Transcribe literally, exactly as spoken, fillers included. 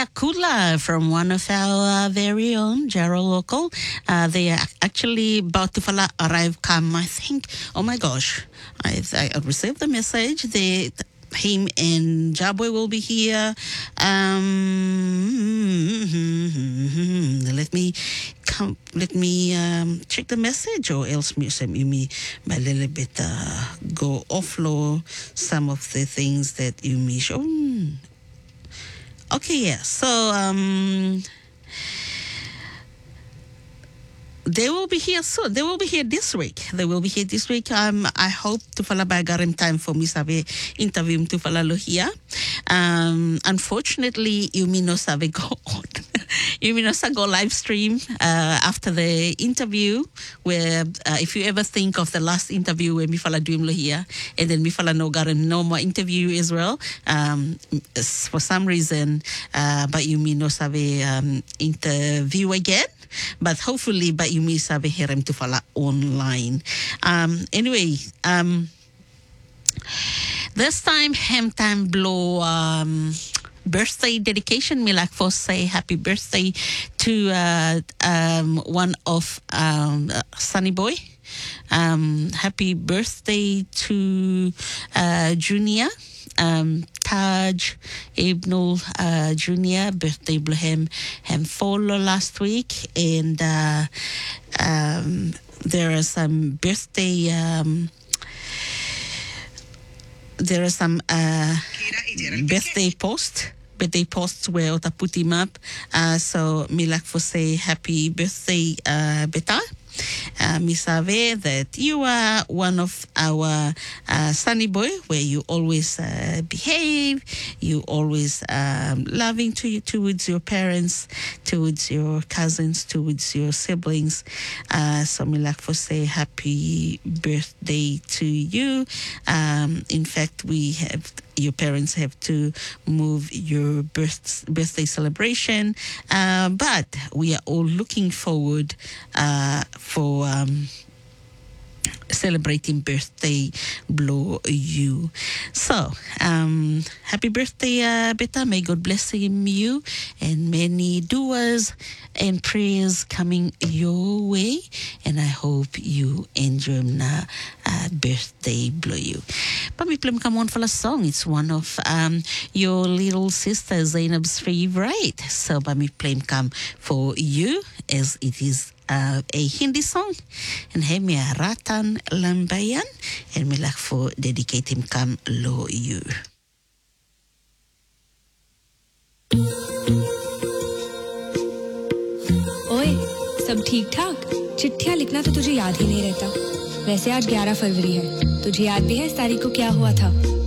Maria Kula from one of our uh, very own Jarrow Local. Uh, they are actually about to follow arrive come, I think. Oh my gosh. I, I received the message. They, him and Jabwe will be here. Um, let me come. Let me um, check the message, or else me me a little bit uh, go offload some of the things that you me show. Okay, yeah. So um, they will be here soon. They will be here this week. They will be here this week. Um, I hope to follow by garim time for me sabe interview to follow here. Um, unfortunately, you may not sabe go on. You may not go live stream uh, after the interview. Where uh, if you ever think of the last interview where me follow do him here, and then me follow no garim no more interview as well. Um, for some reason, uh, but you may not sabe um, interview again. But hopefully, but you may have him to follow online. Um, anyway, um, this time, hem time blow um, birthday dedication. Me like for say happy birthday to uh, um, one of um, uh, Sunny Boy. Um, happy birthday to uh, Junior. Um, Taj Ibnul uh, Junior birthday blew him him follow last week, and uh, um, there are some birthday um, there are some uh, birthday posts birthday posts where I put him up. Uh, so me like for say happy birthday, uh, Beta. Uh, Miss Ave, that you are one of our uh, Sunny Boy, where you always uh, behave, you always um, loving to you, towards your parents, towards your cousins, towards your siblings. Uh, so me like for say happy birthday to you. Um, in fact, we have your parents have to move your birth, birthday celebration, uh, but we are all looking forward uh, for um, celebrating birthday blow you. So um, happy birthday, uh, Beta. May God bless you, and many duas and prayers coming your way, and I hope you enjoy na uh, birthday blow you. But me play come on for a song. It's one of um, your little sister Zainab's favorite. So but me play come for you, as it is Uh, a Hindi song, and he me Ratan Lambayan, and me like for dedicate him come lo you. ओए सब ठीक ठाक चिट्ठियां लिखना तो तुझे याद ही नहीं रहता वैसे आज ग्यारह फरवरी है तुझे याद भी है इस तारीख को क्या हुआ था